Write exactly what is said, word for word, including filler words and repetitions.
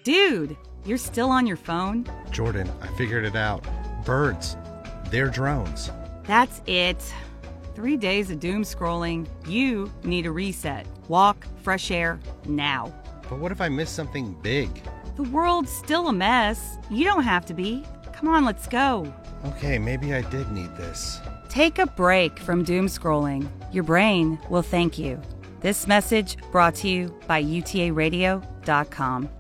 Dude, you're still on your phone? Jordan, I figured it out. Birds. They're drones. That's it. Three days of doom scrolling. You need a reset. Walk, fresh air, now. But what if I miss something big? The world's still a mess. You don't have to be. Come on, let's go. Okay, maybe I did need this. Take a break from doom scrolling. Your brain will thank you. This message brought to you by U T A radio dot com.